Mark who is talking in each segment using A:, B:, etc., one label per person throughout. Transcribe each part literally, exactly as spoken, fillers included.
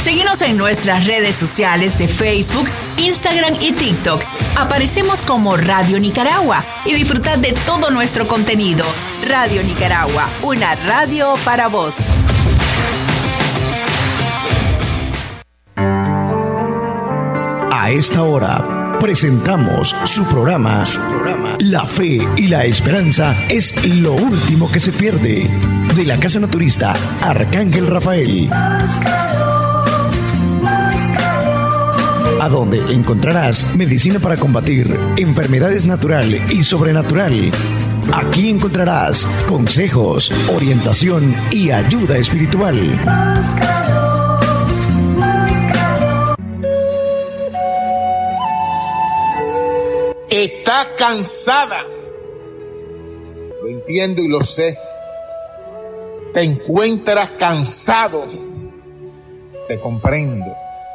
A: Síguenos en nuestras redes sociales de Facebook, Instagram y TikTok. Aparecemos como Radio Nicaragua y disfrutad de todo nuestro contenido. Radio Nicaragua, una radio para vos.
B: A esta hora presentamos su programa, su programa La Fe y la Esperanza es lo último que se pierde, de la Casa Naturista Arcángel Rafael, a donde encontrarás medicina para combatir enfermedades natural y sobrenatural. Aquí encontrarás consejos, orientación y ayuda espiritual.
C: Está cansada. Lo entiendo y lo sé. Te encuentras cansado. Te comprendo.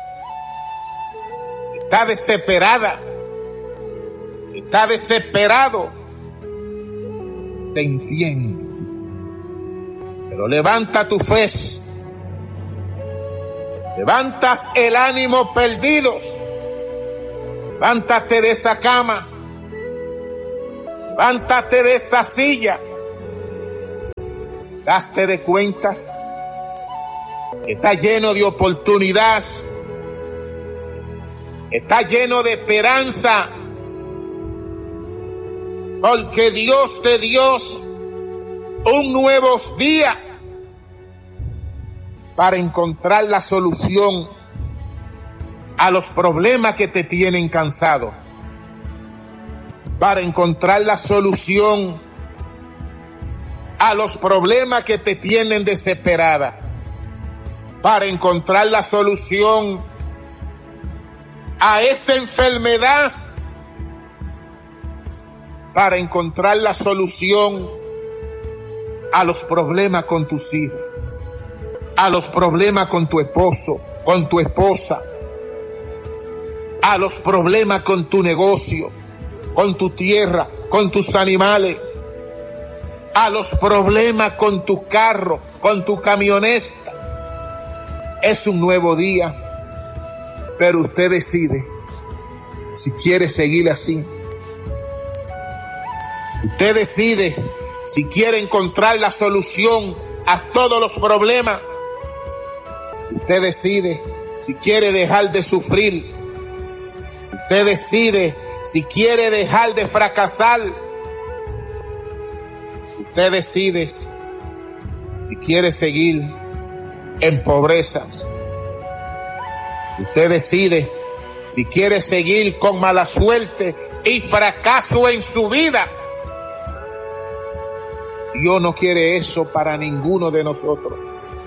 C: Está desesperada. Está desesperado. Te entiendo. Pero levanta tu fe. Levantas el ánimo perdidos. Levántate de esa cama. Levántate de esa silla. Daste de cuentas que está lleno de oportunidades. Está lleno de esperanza. Porque Dios te dio un nuevo día para encontrar la solución a los problemas que te tienen cansado, para encontrar la solución a los problemas que te tienen desesperada, para encontrar la solución a esa enfermedad, para encontrar la solución a los problemas con tus hijos, a los problemas con tu esposo, con tu esposa, a los problemas con tu negocio, con tu tierra, con tus animales, a los problemas con tu carro, con tu camioneta. Es un nuevo día, pero usted decide si quiere seguir así. Usted decide si quiere encontrar la solución a todos los problemas. Usted decide si quiere dejar de sufrir. Usted decide si quiere dejar de fracasar. Usted decide si quiere seguir en pobreza. Usted decide si quiere seguir con mala suerte y fracaso en su vida. Dios no quiere eso para ninguno de nosotros.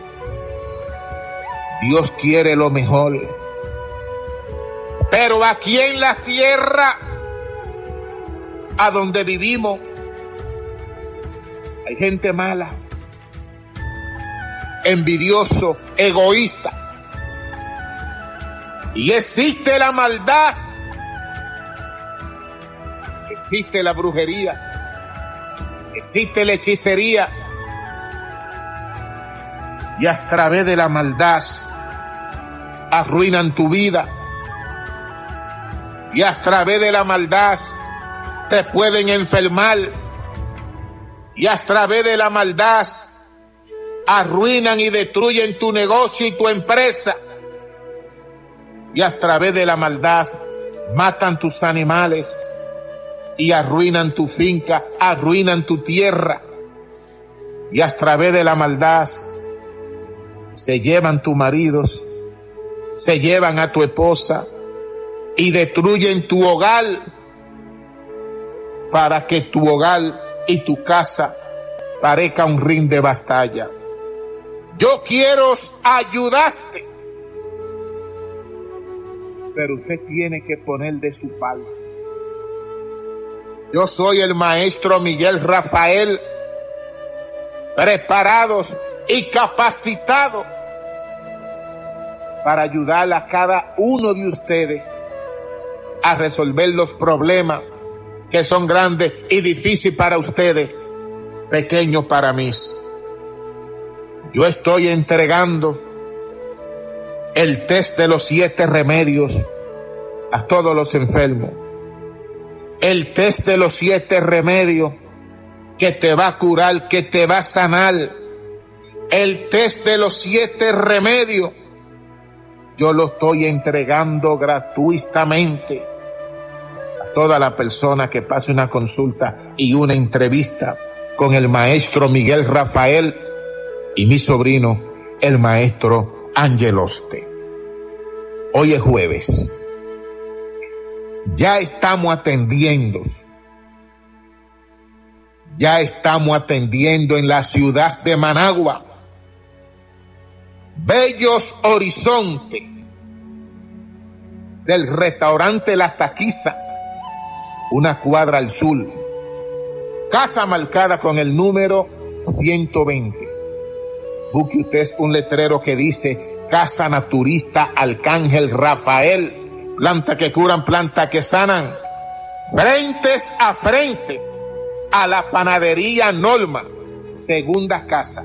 C: Dios quiere lo mejor. Pero aquí en la tierra, a donde vivimos, hay gente mala, envidioso, egoísta. Y existe la maldad, existe la brujería, existe la hechicería. Y a través de la maldad arruinan tu vida. Y a través de la maldad te pueden enfermar. Y a través de la maldad arruinan y destruyen tu negocio y tu empresa. Y a través de la maldad matan tus animales y arruinan tu finca, arruinan tu tierra. Y a través de la maldad se llevan tus maridos, se llevan a tu esposa y destruyen tu hogar para que tu hogar y tu casa parezca un ring de batalla. Yo quiero ayudarte, pero usted tiene que poner de su parte. Yo soy el maestro Miguel Rafael, preparados y capacitados para ayudar a cada uno de ustedes a resolver los problemas que son grandes y difíciles para ustedes, pequeños para mí. Yo estoy entregando el test de los siete remedios a todos los enfermos. El test de los siete remedios que te va a curar, que te va a sanar. El test de los siete remedios, yo lo estoy entregando gratuitamente a toda la persona que pase una consulta y una entrevista con el maestro Miguel Rafael y mi sobrino, el maestro Angeloste. Hoy es jueves. Ya estamos atendiendo. Ya estamos atendiendo en la ciudad de Managua. Bellos Horizonte, del restaurante La Taquiza, una cuadra al sur. Casa marcada con el número ciento veinte. Busque usted un letrero que dice Casa Naturista Arcángel Rafael. Planta que curan, planta que sanan. Frentes a frente a la panadería Norma, segunda casa.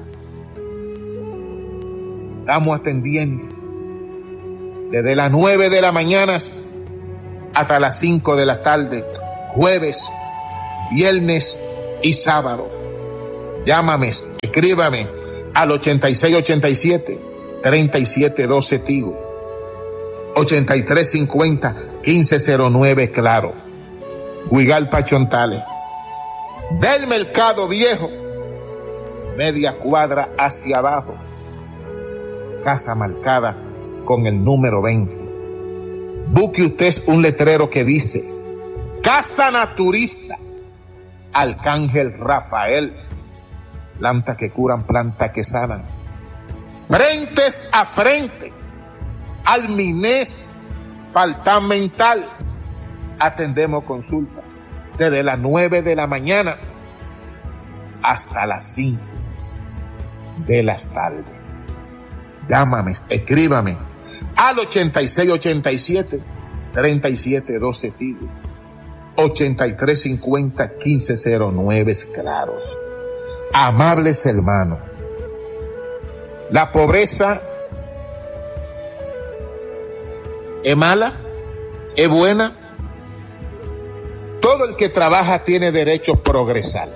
C: Estamos atendiendo desde las nueve de la mañana hasta las cinco de la tarde, jueves, viernes y sábado. Llámame, escríbame al ochenta y seis ochenta y siete, treinta y siete doce Tigo, ochenta y tres cincuenta, quince cero nueve Claro, Huigalpa Chontales. Del Mercado Viejo, media cuadra hacia abajo, casa marcada con el número veinte. Busque usted un letrero que dice Casa Naturista Arcángel Rafael. Planta que curan, planta que sanan. Frentes a frente al Minés Departamental. Atendemos consulta desde las nueve de la mañana hasta las cinco de las tardes. Llámame, escríbame al ochenta y seis ochenta y siete, treinta y siete doce Tigo, ochenta y tres cincuenta, quince cero nueve Claros. Amables hermanos, la pobreza es mala, es buena. Todo el que trabaja tiene derecho a progresar.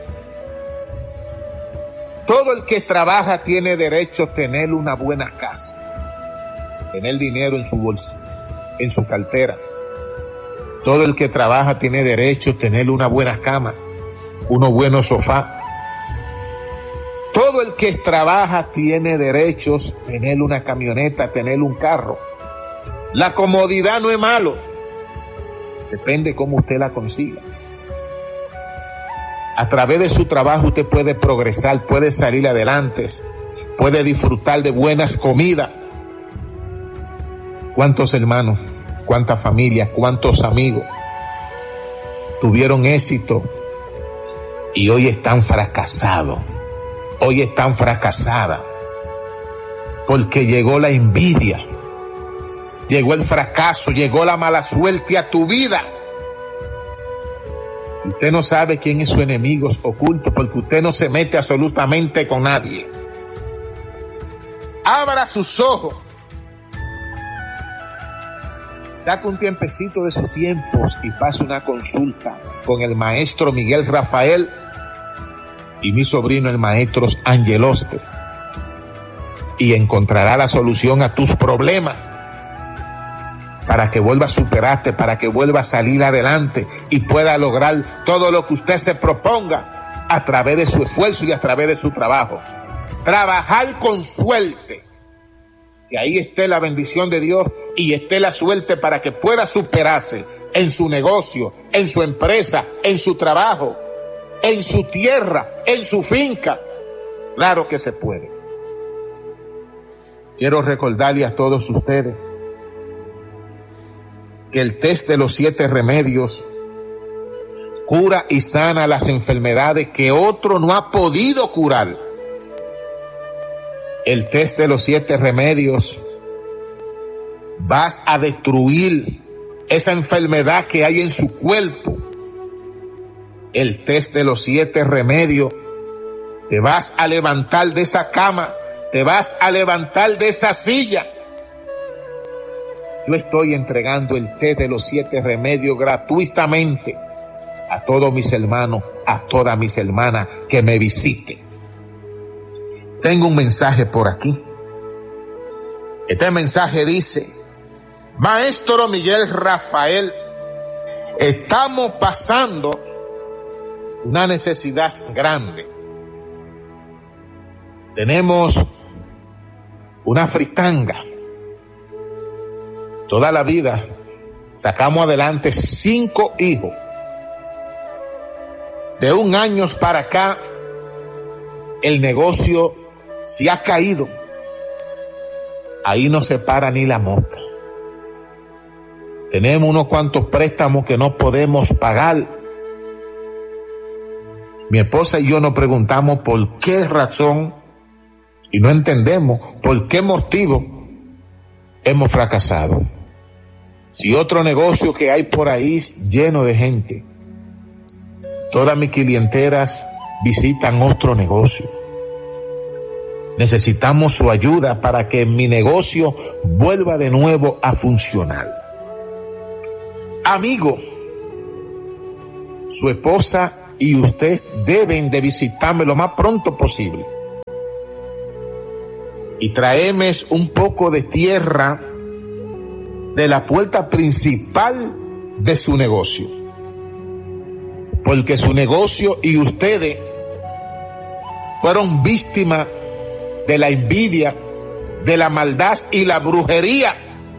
C: Todo el que trabaja tiene derecho a tener una buena casa, tener dinero en su bolsa, en su cartera. Todo el que trabaja tiene derecho a tener una buena cama, unos buenos sofás. Todo el que trabaja tiene derechos a tener una camioneta, tener un carro. La comodidad no es malo, depende cómo usted la consiga. A través de su trabajo usted puede progresar, puede salir adelante, puede disfrutar de buenas comidas. ¿Cuántos hermanos, cuántas familias, cuántos amigos tuvieron éxito y hoy están fracasados? Hoy están fracasadas porque llegó la envidia, llegó el fracaso, llegó la mala suerte a tu vida. Usted no sabe quién es su enemigo oculto porque usted no se mete absolutamente con nadie. Abra sus ojos. Saca un tiempecito de sus tiempos y pase una consulta con el maestro Miguel Rafael y mi sobrino el maestro Angeloste y encontrará la solución a tus problemas para que vuelva a superarte, para que vuelva a salir adelante y pueda lograr todo lo que usted se proponga a través de su esfuerzo y a través de su trabajo. Trabajar con suerte, que ahí esté la bendición de Dios y esté la suerte para que pueda superarse en su negocio, en su empresa, en su trabajo, en su tierra, en su finca. Claro que se puede. Quiero recordarle a todos ustedes que el test de los siete remedios cura y sana las enfermedades que otro no ha podido curar. El test de los siete remedios vas a destruir esa enfermedad que hay en su cuerpo. El test de los siete remedios, te vas a levantar de esa cama, te vas a levantar de esa silla yo estoy entregando el té de los siete remedios gratuitamente a todos mis hermanos, a todas mis hermanas que me visiten. Tengo un mensaje por aquí. Este mensaje dice: Maestro Miguel Rafael, estamos pasando una necesidad grande. Tenemos una fritanga. Toda la vida sacamos adelante cinco hijos. De un año para acá, el negocio se ha caído. Ahí no se para ni la mosca. Tenemos unos cuantos préstamos que no podemos pagar. Mi esposa y yo nos preguntamos por qué razón y no entendemos por qué motivo hemos fracasado. Si otro negocio que hay por ahí lleno de gente, todas mis clientelas visitan otro negocio. Necesitamos su ayuda para que mi negocio vuelva de nuevo a funcionar. Amigo, su esposa y usted deben de visitarme lo más pronto posible y traerme un poco de tierra de la puerta principal de su negocio, porque su negocio y ustedes fueron víctimas de la envidia, de la maldad y la brujería,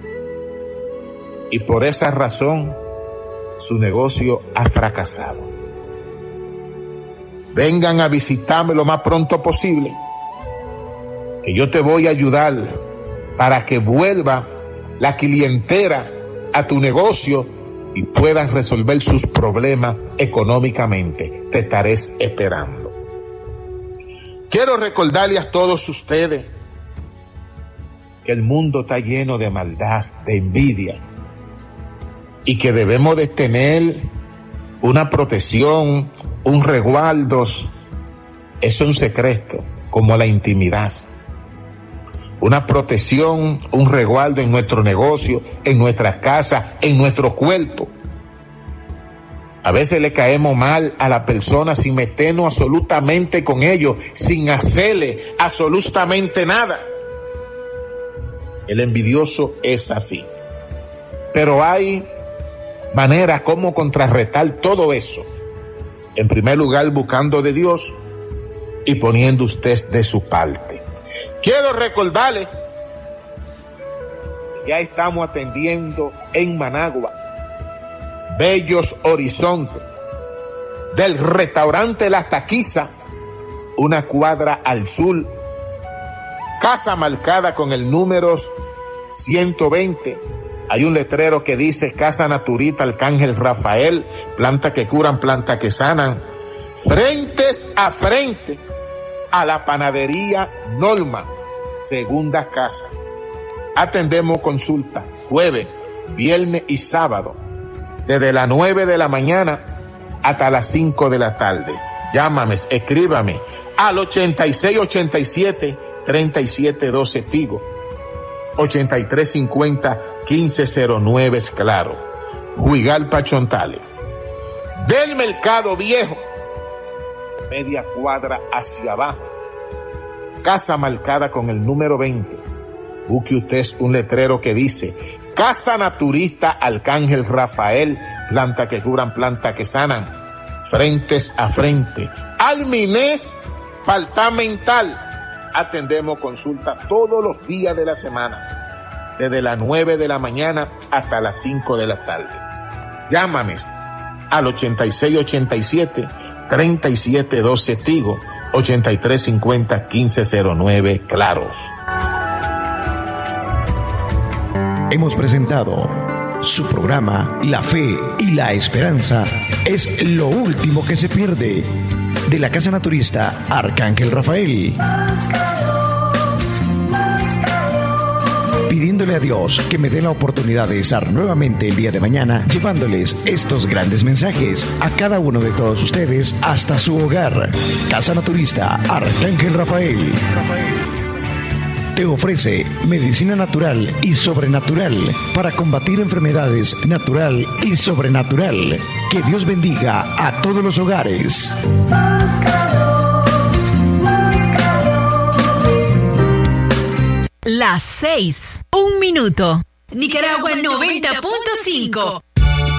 C: y por esa razón su negocio ha fracasado. Vengan a visitarme lo más pronto posible, que yo te voy a ayudar para que vuelva la clientela a tu negocio y puedan resolver sus problemas económicamente. Te estaré esperando. Quiero recordarle a todos ustedes que el mundo está lleno de maldad, de envidia, y que debemos de tener una protección, un resguardo. Eso es un secreto, como la intimidad. Una protección, un resguardo en nuestro negocio, en nuestra casa, en nuestro cuerpo. A veces le caemos mal a la persona sin meternos absolutamente con ellos, sin hacerle absolutamente nada. El envidioso es así. Pero hay maneras como contrarrestar todo eso. En primer lugar, buscando de Dios y poniendo usted de su parte. Quiero recordarles que ya estamos atendiendo en Managua, Bellos Horizontes, del restaurante La Taquiza, una cuadra al sur, casa marcada con el número ciento veinte. Hay un letrero que dice Casa Naturita Arcángel Rafael, planta que curan, planta que sanan, frentes a frente a la panadería Norma, segunda casa. Atendemos consulta jueves, viernes y sábado, desde las nueve de la mañana hasta las cinco de la tarde. Llámame, escríbame al ochenta y seis ochenta y siete treinta y siete doce Tigo, ochenta y tres cincuenta quince cero nueve es Claro, Huigalpa Chontale. Del Mercado Viejo, media cuadra hacia abajo, casa marcada con el número veinte. Busque usted un letrero que dice Casa Naturista Arcángel Rafael, planta que curan, planta que sanan, frentes a frente. Alminés Partamental. Atendemos consulta todos los días de la semana, desde las nueve de la mañana hasta las cinco de la tarde. Llámame al ochenta y seis ochenta y siete treinta y siete doce Tigo, ochenta y tres cincuenta quince cero nueve Claros.
B: Hemos presentado su programa La Fe y la Esperanza es lo último que se pierde, de la Casa Naturista Arcángel Rafael. Pidiéndole a Dios que me dé la oportunidad de estar nuevamente el día de mañana llevándoles estos grandes mensajes a cada uno de todos ustedes hasta su hogar. Casa Naturista Arcángel Rafael. te ofrece medicina natural y sobrenatural para combatir enfermedades natural y sobrenatural. Que Dios bendiga a todos los hogares.
A: Las seis, un minuto. Nicaragua noventa punto cinco.